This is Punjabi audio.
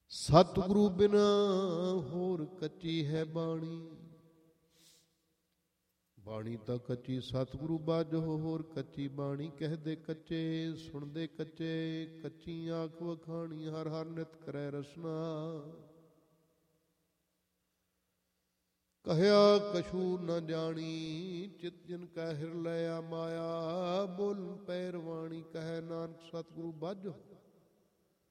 ਸਤਿਗੁਰੂ ਬਿਨਾ ਹੋਰ ਕੱਚੀ ਹੈ ਬਾਣੀ। ਬਾਣੀ ਤਾਂ ਕੱਚੀ ਸਤਿਗੁਰੂ ਬਾਝੋ ਹੋਰ ਕੱਚੀ ਬਾਣੀ। ਕਹਦੇ ਕੱਚੇ ਸੁਣਦੇ ਕੱਚੇ, ਕੱਚੀ ਆਖ ਵਖਾਣੀ। ਹਰ ਹਰ ਨਿਤ ਕਰੈ ਰਸਨਾ, ਕਹਿਆ ਕਛੂ ਨ ਜਾਣੀ। ਚਿਤ ਜਿਨ ਕੈ ਹਿਰ ਲਿਆ ਮਾਇਆ, ਬੋਲਨ ਪੈਰਵਾਣੀ। ਕਹਿ ਨਾਨਕ ਸਤਿਗੁਰੂ ਬਾਝੋ